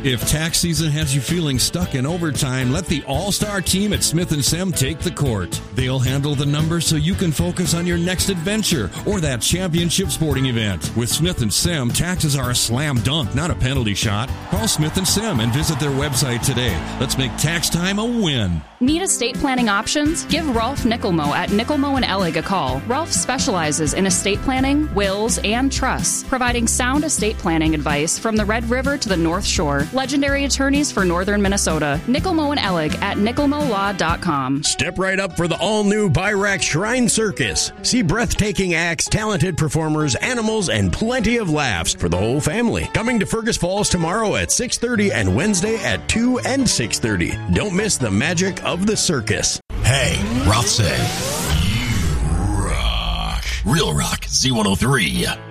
If tax season has you feeling stuck in overtime, let the all-star team at Smith & Sem take the court. They'll handle the numbers so you can focus on your next adventure or that championship sporting event. With Smith & Sem, taxes are a slam dunk, not a penalty shot. Call Smith & Sem and visit their website today. Let's make tax time a win. Need estate planning options? Give Rolf Nickelmo at Nickelmo & Ellig a call. Rolf specializes in estate planning, wills, and trusts, providing sound estate planning advice from the Red River to the North Shore. Legendary attorneys for northern Minnesota. Nickelmo & Ellig at nickelmolaw.com. Step right up for the all-new Byrack Shrine Circus. See breathtaking acts, talented performers, animals, and plenty of laughs for the whole family. Coming to Fergus Falls tomorrow at 6:30 and Wednesday at 2 and 6:30. Don't miss the magic of the circus. Hey, Roth say, you rock. Real Rock Z103.